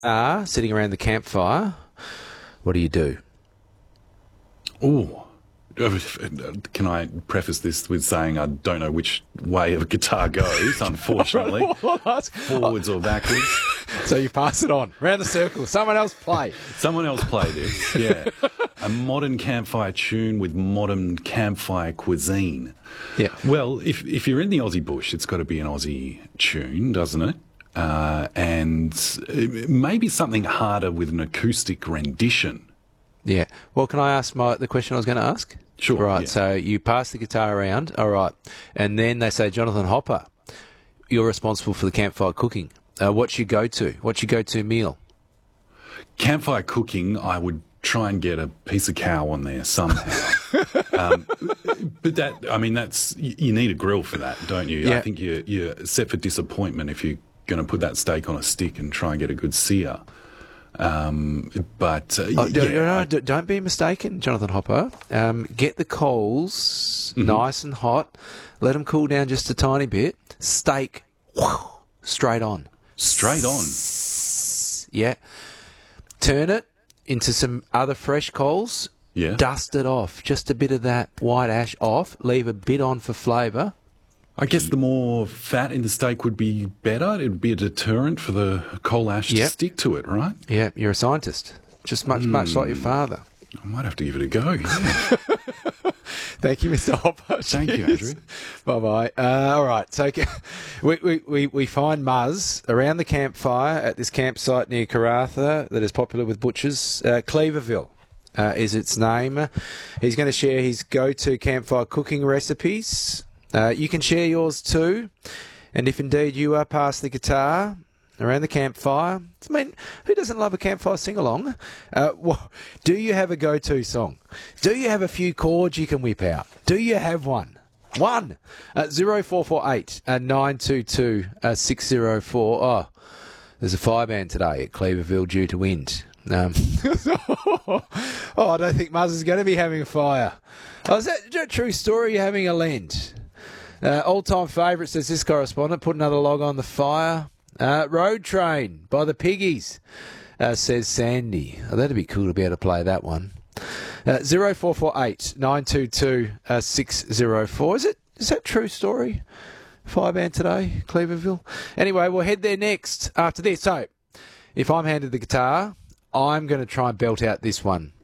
are sitting around the campfire, what do you do? Ooh. Can I preface this with saying I don't know which way a guitar goes, unfortunately. Forwards or backwards. So you pass it on, round the circle. Someone else play. Someone else play this, yeah. A modern campfire tune with modern campfire cuisine. Yeah. Well, if you're in the Aussie bush, it's got to be an Aussie tune, doesn't it? And maybe something harder with an acoustic rendition. Yeah. Well, can I ask the question I was going to ask? Sure. Right. Yeah. So you pass the guitar around. All right. And then they say, Jonathan Hopper, you're responsible for the campfire cooking. What's your go-to? What's your go-to meal? Campfire cooking, I would try and get a piece of cow on there somehow. But that's you need a grill for that, don't you? Yeah. I think you're set for disappointment if you're going to put that steak on a stick and try and get a good sear. Don't be mistaken, Jonathan Hopper. Get the coals nice and hot. Let them cool down just a tiny bit. Steak, straight on. Straight on. Yeah. Turn it into some other fresh coals. Yeah. Dust it off. Just a bit of that white ash off. Leave a bit on for flavour. I guess the more fat in the steak would be better. It would be a deterrent for the coal ash to stick to it, right? Yeah, you're a scientist. Just much like your father. I might have to give it a go, yeah. Thank you, Mr. Hopper. Thank you, Andrew. Bye-bye. All right, so we find Muzz around the campfire at this campsite near Karratha that is popular with butchers. Cleaverville is its name. He's going to share his go-to campfire cooking recipes. You can share yours too. And if indeed you are past the guitar around the campfire, I mean, who doesn't love a campfire sing-along? Do you have a go-to song? Do you have a few chords you can whip out? Do you have one? 0448 922 604. Oh, there's a fire ban today at Cleaverville due to wind. I don't think Muzz is going to be having a fire. Is that a true story? You're having a Lent? All-time favourite, says this correspondent. Put another log on the fire. Road Train by the Piggies, says Sandy. Oh, that'd be cool to be able to play that one. 0448 922 604. Is that true story? Fire ban today, Cleaverville. Anyway, we'll head there next after this. So, if I'm handed the guitar, I'm going to try and belt out this one.